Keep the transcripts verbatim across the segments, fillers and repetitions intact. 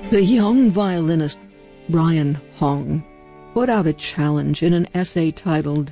The young violinist Brian Hong put out a challenge in an essay titled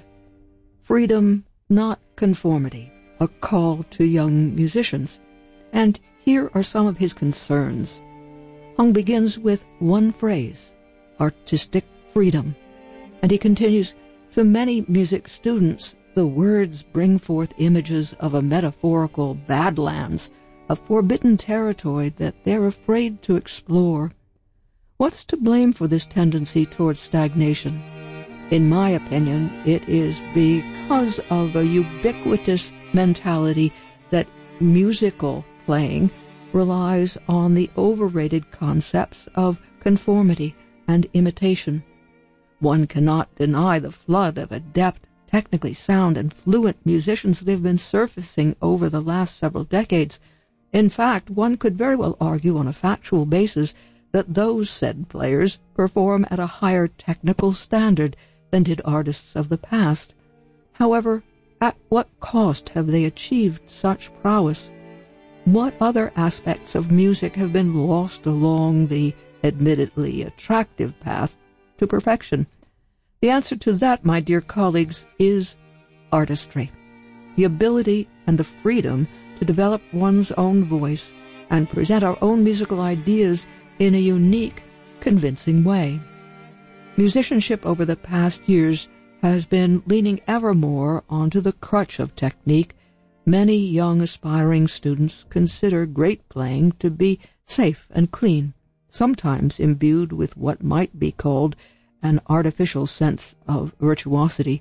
Freedom, Not Conformity, a call to young musicians. And here are some of his concerns. Hong begins with one phrase, artistic freedom. And he continues, to many music students, the words bring forth images of a metaphorical badlands, a forbidden territory that they're afraid to explore. What's to blame for this tendency towards stagnation? In my opinion, it is because of a ubiquitous mentality that musical playing relies on the overrated concepts of conformity and imitation. One cannot deny the flood of adept, technically sound and fluent musicians that have been surfacing over the last several decades. In fact, one could very well argue on a factual basis that those said players perform at a higher technical standard than did artists of the past. However, at what cost have they achieved such prowess? What other aspects of music have been lost along the admittedly attractive path to perfection? The answer to that, my dear colleagues, is artistry, the ability and the freedom to develop one's own voice and present our own musical ideas in a unique, convincing way. Musicianship over the past years has been leaning ever more onto the crutch of technique. Many young aspiring students consider great playing to be safe and clean, sometimes imbued with what might be called an artificial sense of virtuosity.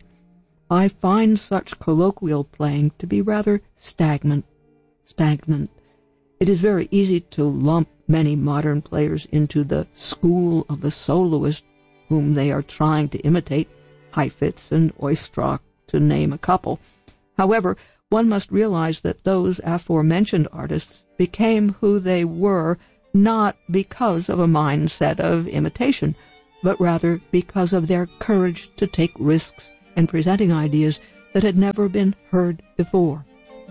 I find such colloquial playing to be rather stagnant. Stagnant. It is very easy to lump many modern players into the school of the soloist whom they are trying to imitate, Heifetz and Oistrakh, to name a couple. However, one must realize that those aforementioned artists became who they were not because of a mindset of imitation, but rather because of their courage to take risks in presenting ideas that had never been heard before.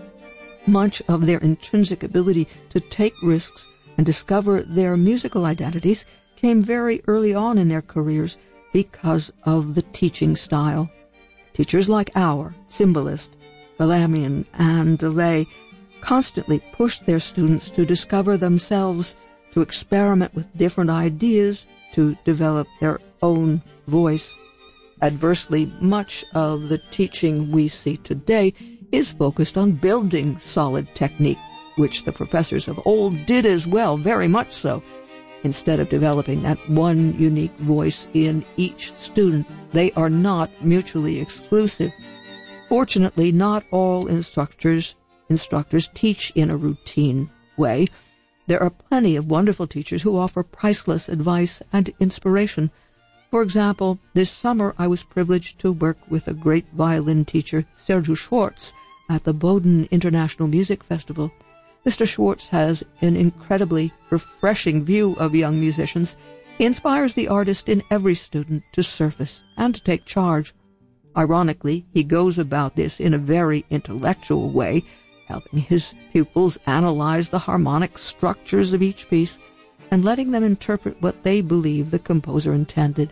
Much of their intrinsic ability to take risks and discover their musical identities came very early on in their careers because of the teaching style. Teachers like Auer, Cymbalist, Galamian, and Delay constantly pushed their students to discover themselves, to experiment with different ideas, to develop their own voice. Adversely, much of the teaching we see today is focused on building solid technique, which the professors of old did as well, very much so. Instead of developing that one unique voice in each student, they are not mutually exclusive. Fortunately, not all instructors instructors teach in a routine way. There are plenty of wonderful teachers who offer priceless advice and inspiration. For example, this summer I was privileged to work with a great violin teacher, Sergiu Schwartz, at the Boden International Music Festival. Mister Schwartz has an incredibly refreshing view of young musicians. He inspires the artist in every student to surface and to take charge. Ironically, he goes about this in a very intellectual way, helping his pupils analyze the harmonic structures of each piece and letting them interpret what they believe the composer intended.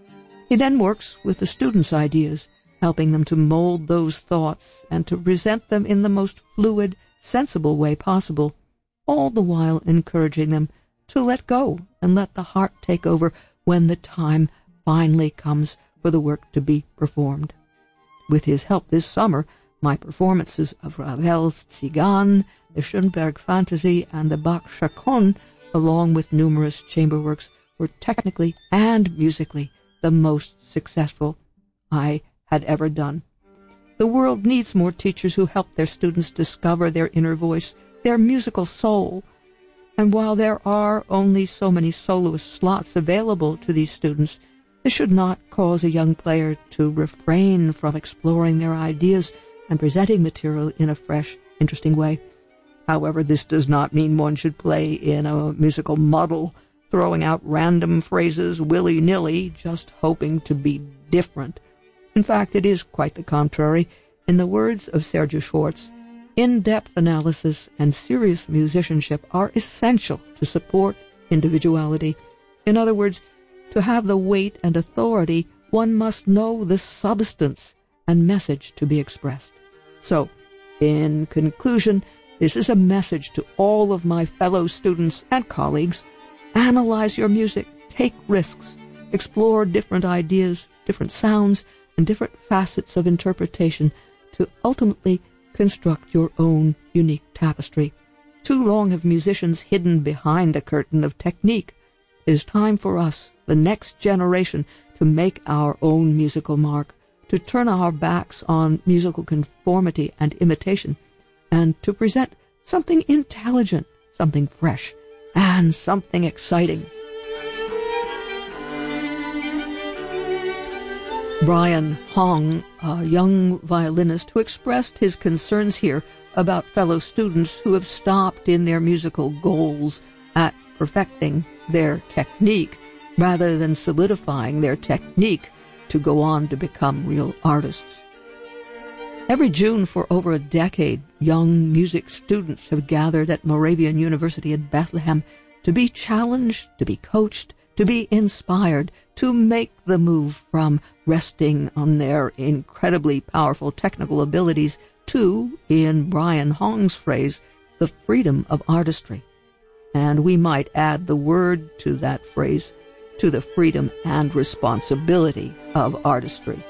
He then works with the students' ideas, helping them to mold those thoughts and to present them in the most fluid, sensible way possible, all the while encouraging them to let go and let the heart take over when the time finally comes for the work to be performed. With his help this summer, my performances of Ravel's Tsigan, the Schönberg Fantasy, and the Bach Chaconne, along with numerous chamber works, were technically and musically the most successful I had ever done. The world needs more teachers who help their students discover their inner voice, their musical soul. And while there are only so many soloist slots available to these students, this should not cause a young player to refrain from exploring their ideas and presenting material in a fresh, interesting way. However, this does not mean one should play in a musical muddle, throwing out random phrases willy-nilly, just hoping to be different. In fact, it is quite the contrary. In the words of Sergiu Schwartz, in-depth analysis and serious musicianship are essential to support individuality. In other words, to have the weight and authority, one must know the substance and message to be expressed. So, in conclusion, this is a message to all of my fellow students and colleagues. Analyze your music, take risks, explore different ideas, different sounds, and different facets of interpretation to ultimately construct your own unique tapestry. Too long have musicians hidden behind a curtain of technique. It is time for us, the next generation, to make our own musical mark, to turn our backs on musical conformity and imitation, and to present something intelligent, something fresh, and something exciting. Brian Hong, a young violinist who expressed his concerns here about fellow students who have stopped in their musical goals at perfecting their technique rather than solidifying their technique to go on to become real artists. Every June for over a decade, young music students have gathered at Moravian University in Bethlehem to be challenged, to be coached, to be inspired, to make the move from resting on their incredibly powerful technical abilities to, in Brian Hong's phrase, the freedom of artistry. And we might add the word to that phrase, to the freedom and responsibility of artistry.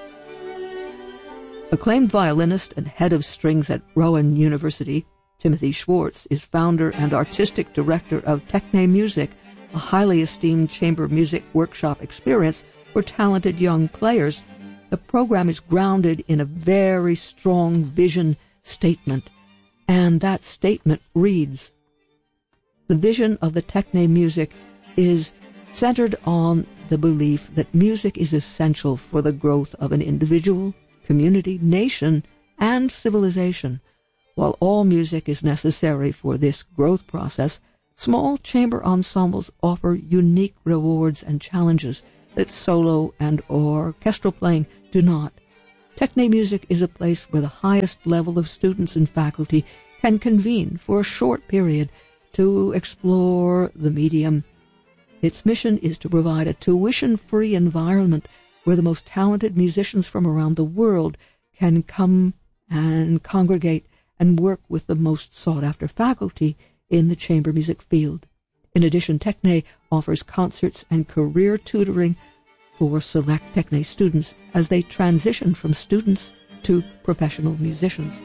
Acclaimed violinist and head of strings at Rowan University, Timothy Schwartz is founder and artistic director of Techne Music, a highly esteemed chamber music workshop experience for talented young players. The program is grounded in a very strong vision statement, and that statement reads, "The vision of the Techne Music is centered on the belief that music is essential for the growth of an individual, community, nation, and civilization. While all music is necessary for this growth process, small chamber ensembles offer unique rewards and challenges that solo and orchestral playing do not. Techne Music is a place where the highest level of students and faculty can convene for a short period to explore the medium. Its mission is to provide a tuition-free environment where the most talented musicians from around the world can come and congregate and work with the most sought-after faculty in the chamber music field. In addition, Techne offers concerts and career tutoring for select Techne students as they transition from students to professional musicians.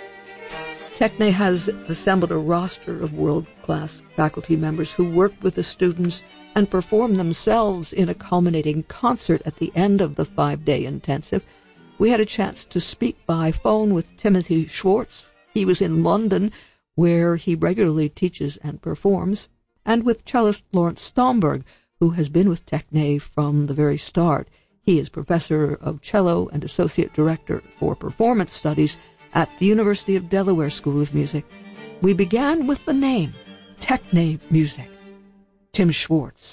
Techne has assembled a roster of world-class faculty members who work with the students and perform themselves in a culminating concert at the end of the five-day intensive. We had a chance to speak by phone with Timothy Schwartz. He was in London, where he regularly teaches and performs, and with cellist Lawrence Stomberg, who has been with Techne from the very start. He is professor of cello and associate director for performance studies at the University of Delaware School of Music. We began with the name, Techne Music. Tim Schwartz.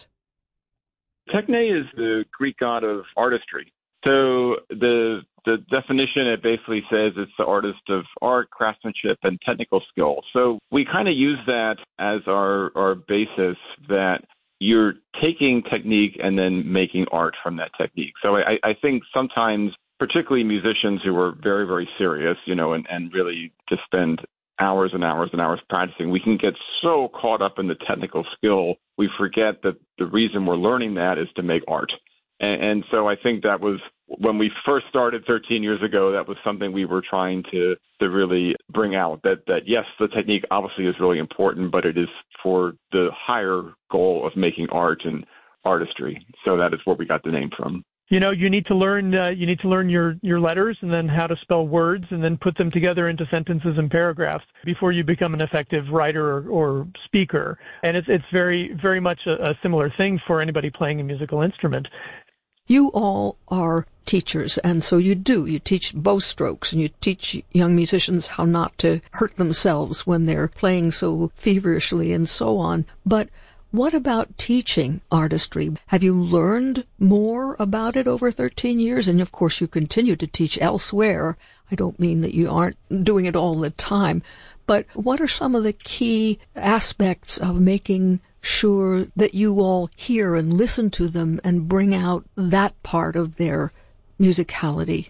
Techne is the Greek god of artistry. So the the definition, it basically says it's the artist of art, craftsmanship, and technical skill. So we kind of use that as our, our basis, that you're taking technique and then making art from that technique. So I, I think sometimes, particularly musicians who are very, very serious, you know, and, and really just spend hours and hours and hours practicing, we can get so caught up in the technical skill, we forget that the reason we're learning that is to make art. And, and so I think that was, when we first started thirteen years ago, that was something we were trying to, to really bring out, that, that yes, the technique obviously is really important, but it is for the higher goal of making art and artistry. So that is where we got the name from. You know, you need to learn. Uh, you need to learn your, your letters, and then how to spell words, and then put them together into sentences and paragraphs before you become an effective writer or, or speaker. And it's it's very very much a, a similar thing for anybody playing a musical instrument. You all are teachers, and so you do. You teach bow strokes, and you teach young musicians how not to hurt themselves when they're playing so feverishly and so on. But what about teaching artistry? Have you learned more about it over thirteen years? And of course, you continue to teach elsewhere. I don't mean that you aren't doing it all the time, but what are some of the key aspects of making sure that you all hear and listen to them and bring out that part of their musicality?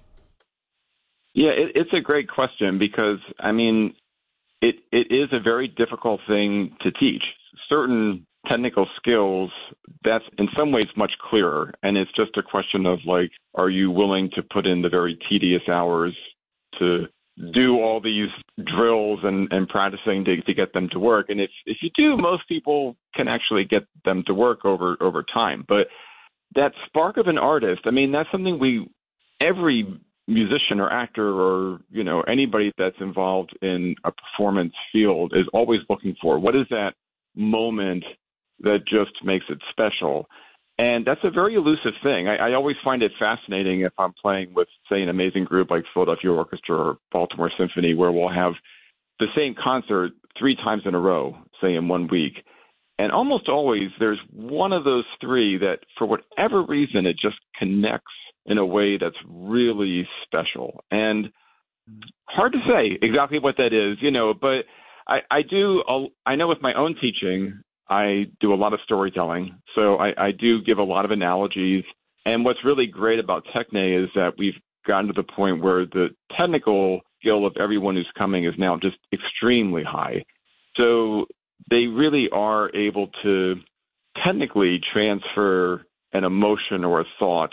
Yeah, it, it's a great question because, I mean, it it is a very difficult thing to teach. Certain technical skills, that's in some ways much clearer. And it's just a question of, like, are you willing to put in the very tedious hours to do all these drills and, and practicing to, to get them to work? And if, if you do, most people can actually get them to work over, over time. But that spark of an artist, I mean, that's something we, every musician or actor or, you know, anybody that's involved in a performance field is always looking for. What is that moment that just makes it special? And that's a very elusive thing. I, I always find it fascinating if I'm playing with, say, an amazing group like Philadelphia Orchestra or Baltimore Symphony, where we'll have the same concert three times in a row, say in one week. And almost always there's one of those three that, for whatever reason, it just connects in a way that's really special. And hard to say exactly what that is, you know, but I, I do, I know with my own teaching, I do a lot of storytelling. So I, I do give a lot of analogies. And what's really great about Techne is that we've gotten to the point where the technical skill of everyone who's coming is now just extremely high. So they really are able to technically transfer an emotion or a thought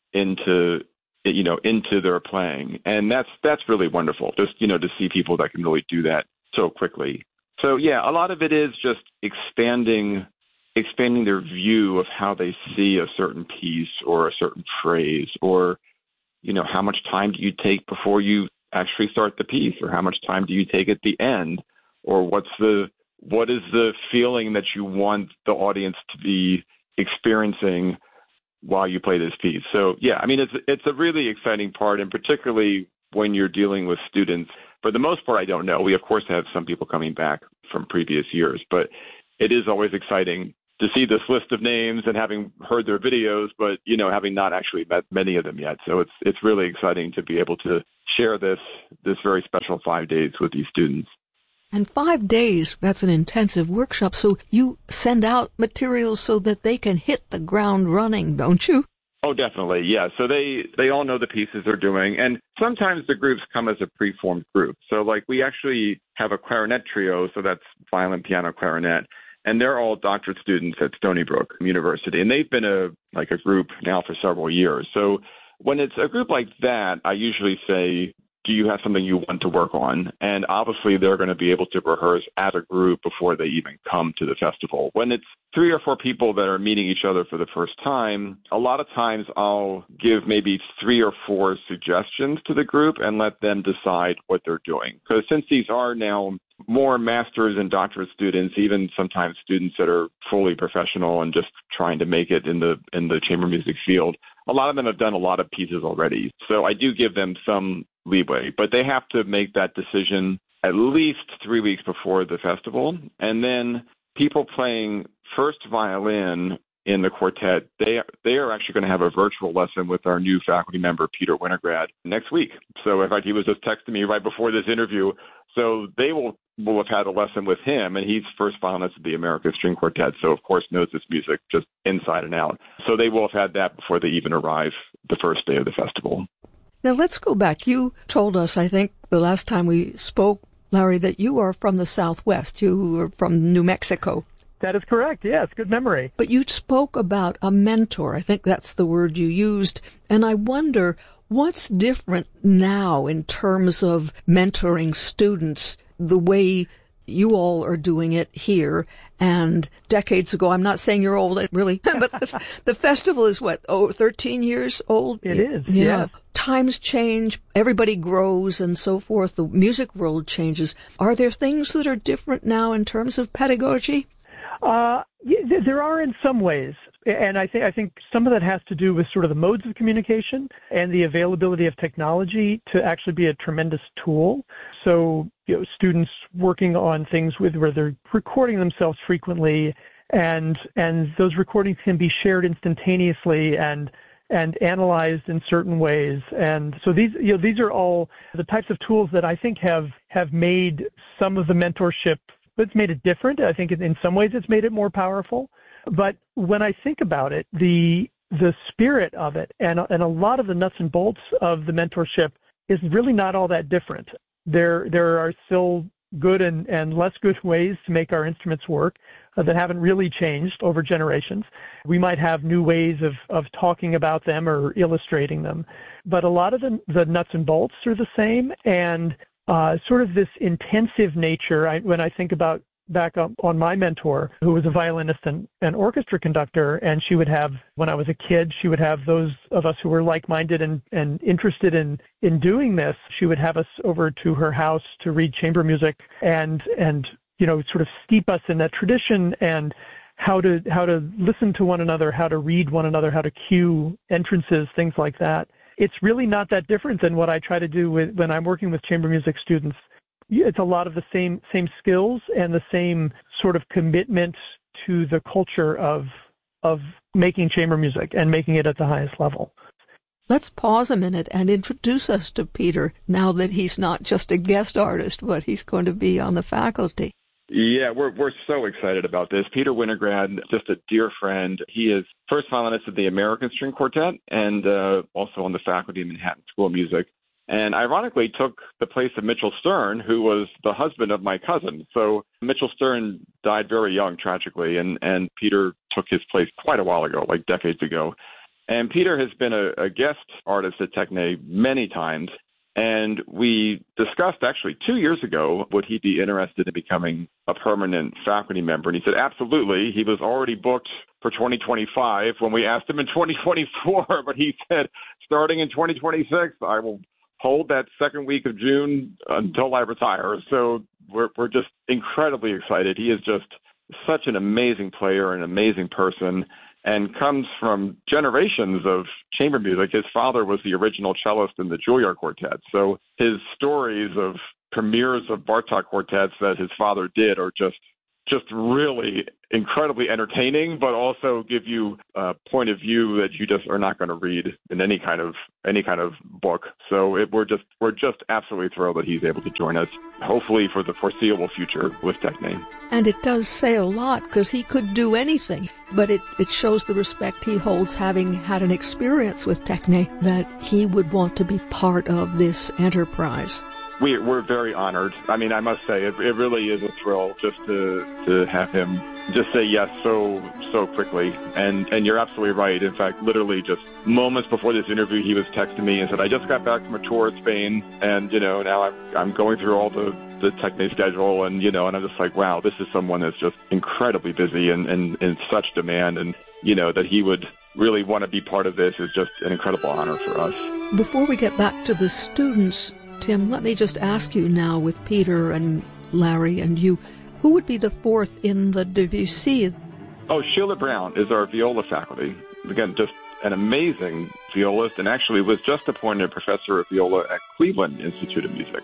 into, you know, into their playing. And that's, that's really wonderful, just, you know, to see people that can really do that so quickly. So, yeah, a lot of it is just expanding expanding their view of how they see a certain piece or a certain phrase, or, you know, how much time do you take before you actually start the piece, or how much time do you take at the end, or what's the what is the feeling that you want the audience to be experiencing while you play this piece. So, yeah, I mean, it's it's a really exciting part, and particularly when you're dealing with students. For the most part, I don't know. We, of course, have some people coming back from previous years, but it is always exciting to see this list of names and having heard their videos, but, you know, having not actually met many of them yet. So it's it's really exciting to be able to share this this very special five days with these students. And five days, that's an intensive workshop. So you send out materials so that they can hit the ground running, don't you? Oh, definitely. Yeah. So they, they all know the pieces they're doing. And sometimes the groups come as a preformed group. So like we actually have a clarinet trio. So that's violin, piano, clarinet. And they're all doctorate students at Stony Brook University. And they've been a, like a group now for several years. So when it's a group like that, I usually say, do you have something you want to work on? And obviously they're going to be able to rehearse as a group before they even come to the festival. When it's three or four people that are meeting each other for the first time, a lot of times I'll give maybe three or four suggestions to the group and let them decide what they're doing. Because since these are now more master's and doctorate students, even sometimes students that are fully professional and just trying to make it in the in the chamber music field, a lot of them have done a lot of pieces already. So I do give them some leeway, but they have to make that decision at least three weeks before the festival. And then people playing first violin in the quartet, they they are actually going to have a virtual lesson with our new faculty member, Peter Winograd, next week. So in fact, he was just texting me right before this interview. So they will, will have had a lesson with him, and he's first violinist of the American String Quartet, so of course knows this music just inside and out. So they will have had that before they even arrive the first day of the festival. Now let's go back. You told us, I think, the last time we spoke, Larry, that you are from the Southwest. You are from New Mexico. That is correct. Yes, good memory. But you spoke about a mentor. I think that's the word you used. And I wonder, what's different now in terms of mentoring students, the way you all are doing it here and decades ago? I'm not saying you're old, really, but the, the festival is what, oh, thirteen years old? It is, yeah. yeah. Times change, everybody grows and so forth. The music world changes. Are there things that are different now in terms of pedagogy? Uh, yeah, there are in some ways. And I think I think some of that has to do with sort of the modes of communication and the availability of technology to actually be a tremendous tool. So, you know, students working on things with where they're recording themselves frequently, and and those recordings can be shared instantaneously and and analyzed in certain ways. And so these you know these are all the types of tools that I think have have made some of the mentorship it's made it different. I think in some ways it's made it more powerful. But when I think about it, the the spirit of it and and a lot of the nuts and bolts of the mentorship is really not all that different. There there are still good and, and less good ways to make our instruments work uh, that haven't really changed over generations. We might have new ways of, of talking about them or illustrating them, but a lot of the, the nuts and bolts are the same, and uh, sort of this intensive nature. I, when I think about back up on my mentor, who was a violinist and an orchestra conductor, and she would have, when I was a kid, she would have those of us who were like-minded and, and interested in, in doing this. She would have us over to her house to read chamber music and, and, you know, sort of steep us in that tradition and how to, how to listen to one another, how to read one another, how to cue entrances, things like that. It's really not that different than what I try to do with, when I'm working with chamber music students. It's a lot of the same same skills and the same sort of commitment to the culture of of making chamber music and making it at the highest level. Let's pause a minute and introduce us to Peter now that he's not just a guest artist, but he's going to be on the faculty. Yeah, we're we're so excited about this. Peter Winograd, just a dear friend. He is first violinist of the American String Quartet and uh, also on the faculty of Manhattan School of Music. And ironically took the place of Mitchell Stern, who was the husband of my cousin. So Mitchell Stern died very young, tragically, and, and Peter took his place quite a while ago, like decades ago. And Peter has been a, a guest artist at Techne many times. And we discussed actually two years ago, would he be interested in becoming a permanent faculty member? And he said, absolutely. He was already booked for twenty twenty-five when we asked him in twenty twenty-four, but he said, starting in twenty twenty-six, I will hold that second week of June until I retire. So we're we're just incredibly excited. He is just such an amazing player, an amazing person, and comes from generations of chamber music. His father was the original cellist in the Juilliard Quartet. So his stories of premieres of Bartók quartets that his father did are just just really incredibly entertaining, but also give you a point of view that you just are not going to read in any kind of any kind of book. So it, we're just we're just absolutely thrilled that he's able to join us, hopefully for the foreseeable future with Techne. And it does say a lot because he could do anything, but it, it shows the respect he holds, having had an experience with Techne, that he would want to be part of this enterprise. We, we're very honored. I mean, I must say, it, it really is a thrill just to to have him just say yes so so quickly. And and you're absolutely right. In fact, literally just moments before this interview, he was texting me and said, I just got back from a tour of Spain, and, you know, now I'm, I'm going through all the, the Techne schedule, and, you know, and I'm just like, wow, this is someone that's just incredibly busy and, and in such demand, and, you know, that he would really want to be part of this is just an incredible honor for us. Before we get back to the students, Tim, let me just ask you now, with Peter and Larry and you, who would be the fourth in the Debussy? Oh, Sheila Brown is our viola faculty. Again, just an amazing violist, and actually was just appointed a professor of viola at Cleveland Institute of Music.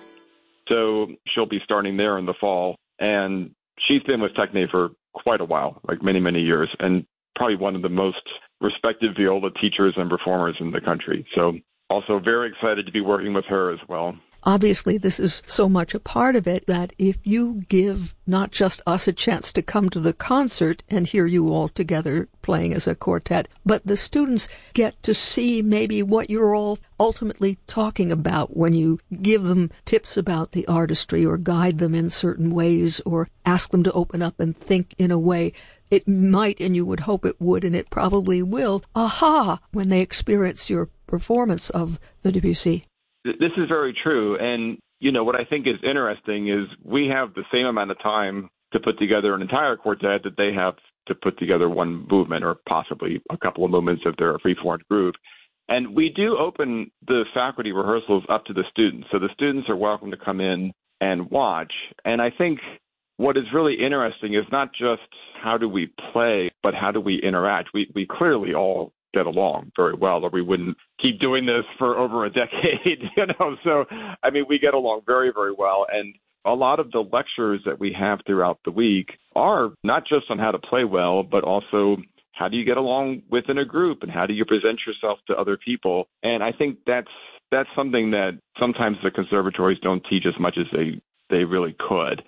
So she'll be starting there in the fall, and she's been with Techne for quite a while, like many, many years, and probably one of the most respected viola teachers and performers in the country. So also very excited to be working with her as well. Obviously, this is so much a part of it that if you give not just us a chance to come to the concert and hear you all together playing as a quartet, but the students get to see maybe what you're all ultimately talking about when you give them tips about the artistry or guide them in certain ways or ask them to open up and think in a way. It might, and you would hope it would, and it probably will, aha, when they experience your performance of the Debussy. This is very true. And, you know, what I think is interesting is we have the same amount of time to put together an entire quartet that they have to put together one movement, or possibly a couple of movements if they're a free-form group. And we do open the faculty rehearsals up to the students. So the students are welcome to come in and watch. And I think what is really interesting is not just how do we play, but how do we interact. We we clearly all get along very well, or we wouldn't keep doing this for over a decade, you know. So, I mean, we get along very, very well. And a lot of the lectures that we have throughout the week are not just on how to play well, but also how do you get along within a group and how do you present yourself to other people. And I think that's that's something that sometimes the conservatories don't teach as much as they, they really could.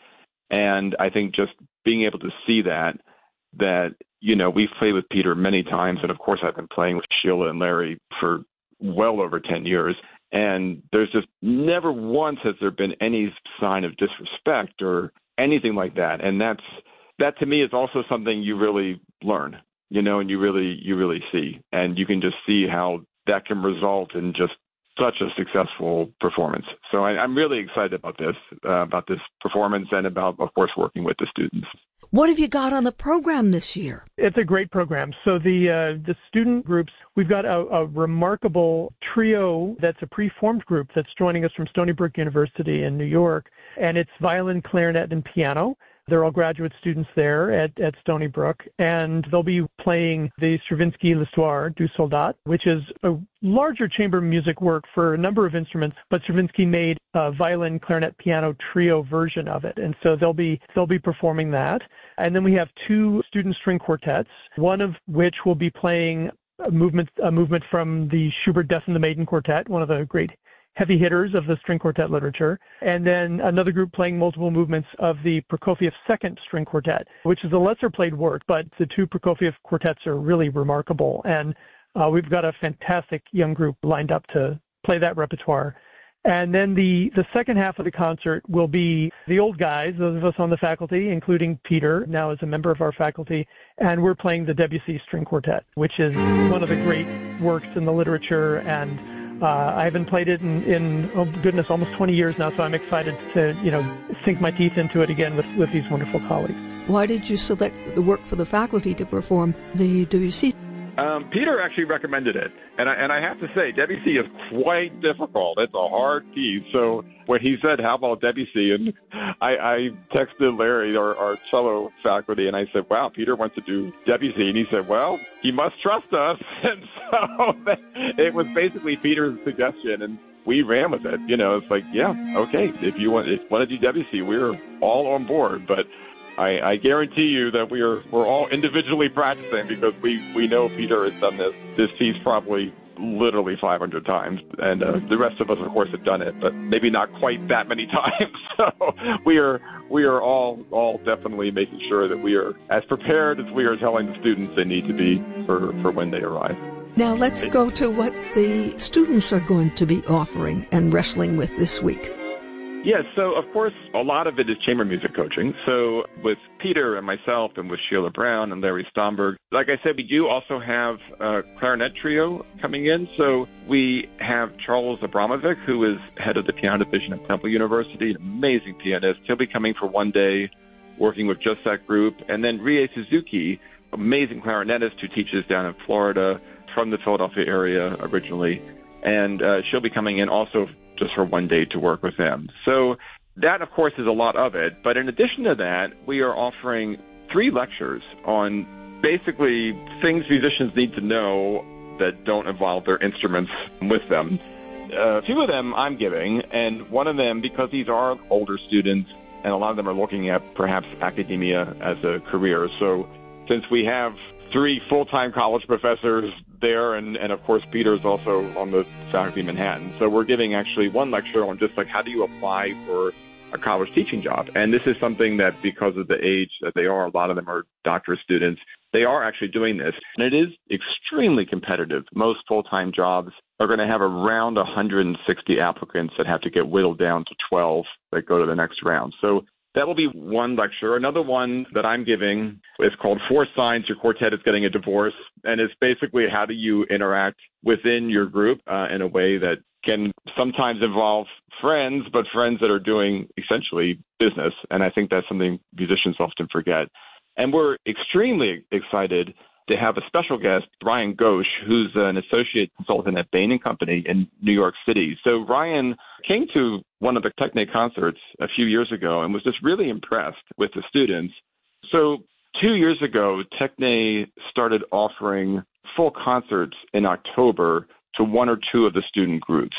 And I think just being able to see that, that, you know, we've played with Peter many times. And of course, I've been playing with Sheila and Larry for well over ten years. And there's just never once has there been any sign of disrespect or anything like that. And that's, that to me is also something you really learn, you know, and you really, you really see. And you can just see how that can result in just such a successful performance. So I, I'm really excited about this, uh, about this performance and about, of course, working with the students. What have you got on the program this year? It's a great program. So the uh, the student groups, we've got a, a remarkable trio that's a pre-formed group that's joining us from Stony Brook University in New York, and it's violin, clarinet, and piano. They're all graduate students there at, at Stony Brook, and they'll be playing the Stravinsky L'Histoire du Soldat, which is a larger chamber music work for a number of instruments, but Stravinsky made a violin, clarinet, piano trio version of it, and so they'll be they'll be performing that. And then we have two student string quartets, one of which will be playing a movement a movement from the Schubert Death and the Maiden Quartet, one of the great heavy hitters of the string quartet literature, and then another group playing multiple movements of the Prokofiev Second String Quartet, which is a lesser played work, but the two Prokofiev quartets are really remarkable, and uh, we've got a fantastic young group lined up to play that repertoire. And then the, the second half of the concert will be the old guys, those of us on the faculty, including Peter, now as a member of our faculty, and we're playing the Debussy String Quartet, which is one of the great works in the literature, and Uh, I haven't played it in, in, oh goodness, almost twenty years now, so I'm excited to, you know, sink my teeth into it again with, with these wonderful colleagues. Why did you select the work for the faculty to perform the Debussy? Um, Peter actually recommended it, and I, and I have to say, Debussy is quite difficult. It's a hard piece. So when he said, "How about Debussy?" and I, I texted Larry, our, our cello faculty, and I said, "Wow, Peter wants to do Debussy," and he said, "Well, he must trust us." And so it was basically Peter's suggestion, and we ran with it. You know, it's like, yeah, okay, if you want, if you want to do Debussy, we're all on board, but I, I guarantee you that we are we're all individually practicing because we, we know Peter has done this this piece probably literally five hundred times, and uh, the rest of us, of course, have done it, but maybe not quite that many times. So we are we are all all definitely making sure that we are as prepared as we are telling the students they need to be for, for when they arrive. Now let's go to what the students are going to be offering and wrestling with this week. Yes, so of course, a lot of it is chamber music coaching. So with Peter and myself and with Sheila Brown and Larry Stomberg, like I said, we do also have a clarinet trio coming in. So we have Charles Abramovic, who is head of the piano division at Temple University, an amazing pianist. He'll be coming for one day, working with just that group. And then Rie Suzuki, amazing clarinetist who teaches down in Florida, from the Philadelphia area originally. And uh, she'll be coming in also just for one day to work with them. So that, of course, is a lot of it. But in addition to that, we are offering three lectures on basically things musicians need to know that don't involve their instruments with them. Uh, a few of them I'm giving, and one of them, because these are older students, and a lot of them are looking at perhaps academia as a career. So since we have three full-time college professors there, and, and of course Peter's also on the faculty in Manhattan. So we're giving actually one lecture on just like how do you apply for a college teaching job. And this is something that because of the age that they are, a lot of them are doctorate students, they are actually doing this. And it is extremely competitive. Most full-time jobs are going to have around one hundred sixty applicants that have to get whittled down to twelve that go to the next round. So that will be one lecture. Another one that I'm giving is called Four Signs Your Quartet is Getting a Divorce. And it's basically how do you interact within your group uh, in a way that can sometimes involve friends, but friends that are doing essentially business. And I think that's something musicians often forget. And we're extremely excited to have a special guest, Ryan Ghosh, who's an associate consultant at Bain and Company in New York City. So Ryan came to one of the Techne concerts a few years ago and was just really impressed with the students. So two years ago, Techne started offering full concerts in October to one or two of the student groups.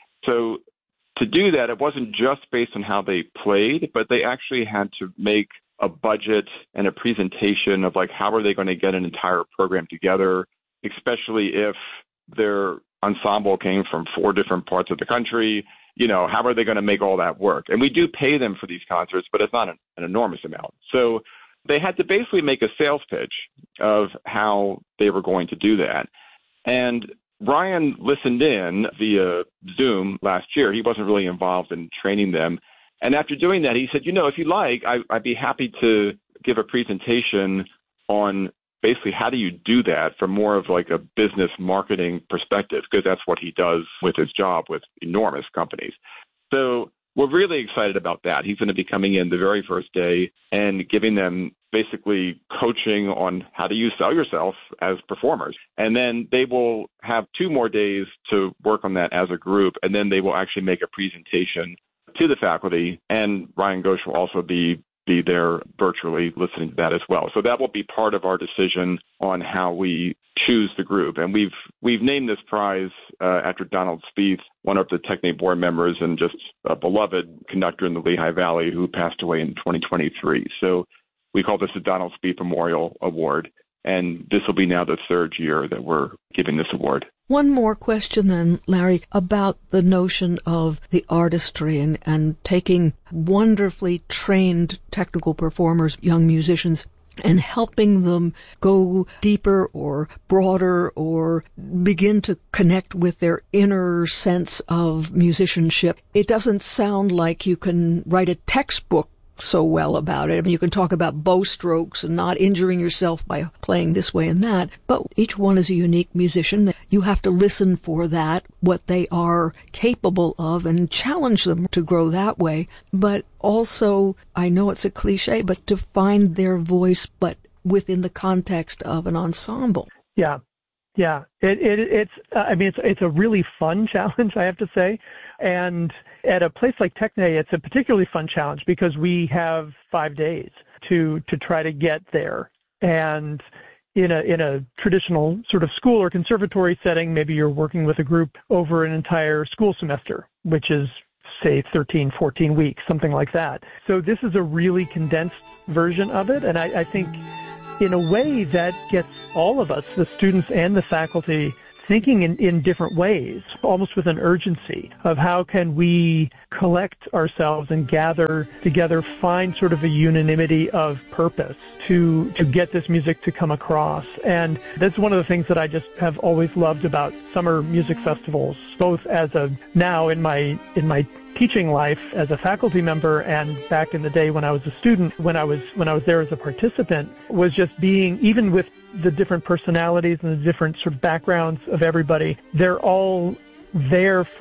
So to do that, it wasn't just based on how they played, but they actually had to make a budget and a presentation of like how are they going to get an entire program together, especially if their ensemble came from four different parts of the country. you know, how are they going to make all that work? And we do pay them for these concerts, but it's not an, an enormous amount. So they had to basically make a sales pitch of how they were going to do that. And Ryan listened in via Zoom last year. He wasn't really involved in training them. And after doing that, he said, you know, if you like, I, I'd be happy to give a presentation on basically how do you do that from more of like a business marketing perspective, because that's what he does with his job with enormous companies. So we're really excited about that. He's going to be coming in the very first day and giving them basically coaching on how do you sell yourself as performers. And then they will have two more days to work on that as a group, and then they will actually make a presentation to the faculty, and Ryan Ghosh will also be be there virtually listening to that as well. So that will be part of our decision on how we choose the group. And we've we've named this prize uh, after Donald Spieth, one of the Techne board members and just a beloved conductor in the Lehigh Valley who passed away in twenty twenty-three. So we call this the Donald Spieth Memorial Award. And this will be now the third year that we're giving this award. One more question then, Larry, about the notion of the artistry and, and taking wonderfully trained technical performers, young musicians, and helping them go deeper or broader or begin to connect with their inner sense of musicianship. It doesn't sound like you can write a textbook so well about it. I mean, you can talk about bow strokes and not injuring yourself by playing this way and that, but each one is a unique musician. You have to listen for that, what they are capable of, and challenge them to grow that way. But also, I know it's a cliche, but to find their voice, but within the context of an ensemble. Yeah. Yeah, it, it, it's, uh, I mean, it's, it's a really fun challenge, I have to say. And at a place like Techne, it's a particularly fun challenge because we have five days to, to try to get there. And in a, in a traditional sort of school or conservatory setting, maybe you're working with a group over an entire school semester, which is, say, thirteen, fourteen weeks, something like that. So this is a really condensed version of it. And I, I think in a way that gets all of us, the students and the faculty, thinking in, in different ways, almost with an urgency of how can we collect ourselves and gather together, find sort of a unanimity of purpose to to get this music to come across. And that's one of the things that I just have always loved about summer music festivals, both as a now in my in my teaching life as a faculty member and back in the day when I was a student, when I was when I was there as a participant, was just being, even with the different personalities and the different sort of backgrounds of everybody, they're all there for